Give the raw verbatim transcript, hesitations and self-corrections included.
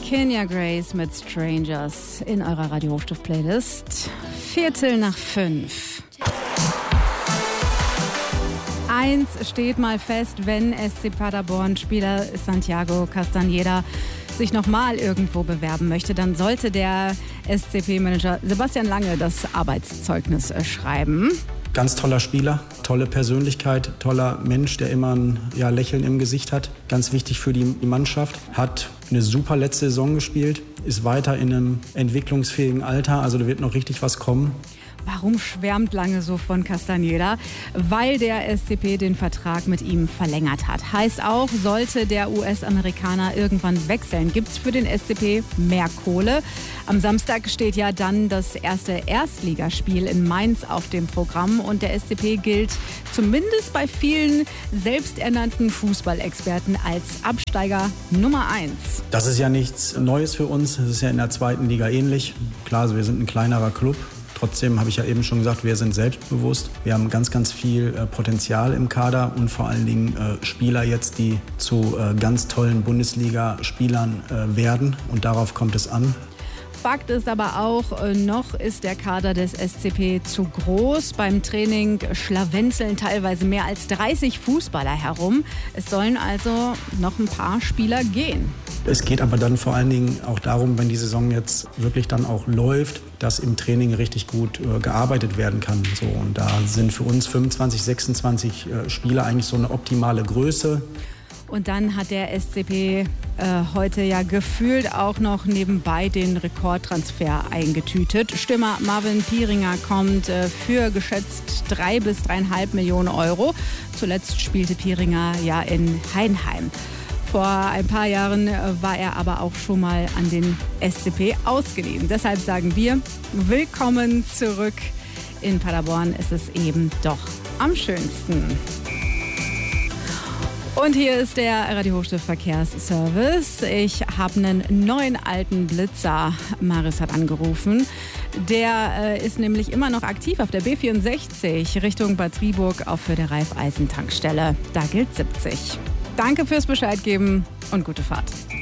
Kenya Grace mit Strangers in eurer Radio Hochstift-Playlist. Viertel nach fünf. Eins steht mal fest, wenn S C Paderborn-Spieler Santiago Castañeda sich nochmal irgendwo bewerben möchte, dann sollte der S C P-Manager Sebastian Lange das Arbeitszeugnis schreiben. Ganz toller Spieler, tolle Persönlichkeit, toller Mensch, der immer ein ja, Lächeln im Gesicht hat. Ganz wichtig für die Mannschaft. Hat eine super letzte Saison gespielt, ist weiter in einem entwicklungsfähigen Alter. Also da wird noch richtig was kommen. Warum schwärmt Lange so von Castañeda? Weil der S C P den Vertrag mit ihm verlängert hat. Heißt auch, sollte der U S-Amerikaner irgendwann wechseln, gibt es für den S C P mehr Kohle. Am Samstag steht ja dann das erste Erstligaspiel in Mainz auf dem Programm. Und der S C P gilt zumindest bei vielen selbsternannten Fußballexperten als Absteiger Nummer eins. Das ist ja nichts Neues für uns. Das ist ja in der zweiten Liga ähnlich. Klar, wir sind ein kleinerer Club. Trotzdem habe ich ja eben schon gesagt, wir sind selbstbewusst. Wir haben ganz, ganz viel äh, Potenzial im Kader und vor allen Dingen äh, Spieler jetzt, die zu äh, ganz tollen Bundesliga-Spielern äh, werden. Und darauf kommt es an. Fakt ist aber auch, noch ist der Kader des S C P zu groß. Beim Training schlawenzeln teilweise mehr als dreißig Fußballer herum. Es sollen also noch ein paar Spieler gehen. Es geht aber dann vor allen Dingen auch darum, wenn die Saison jetzt wirklich dann auch läuft, dass im Training richtig gut äh, gearbeitet werden kann. So, und da sind für uns fünfundzwanzig, sechsundzwanzig äh, Spieler eigentlich so eine optimale Größe. Und dann hat der S C P äh, heute ja gefühlt auch noch nebenbei den Rekordtransfer eingetütet. Stürmer Marvin Pieringer kommt äh, für geschätzt drei bis dreieinhalb Millionen Euro. Zuletzt spielte Pieringer ja in Heidenheim. Vor ein paar Jahren war er aber auch schon mal an den S C P ausgeliehen. Deshalb sagen wir, willkommen zurück. In Paderborn ist es eben doch am schönsten. Und hier ist der Radio Hochstift Verkehrsservice. Ich habe einen neuen alten Blitzer. Maris hat angerufen. Der äh, ist nämlich immer noch aktiv auf der B vierundsechzig Richtung Bad Triburg auf Höhe der Raiffeisen-Tankstelle. Da gilt siebzig. Danke fürs Bescheid geben und gute Fahrt.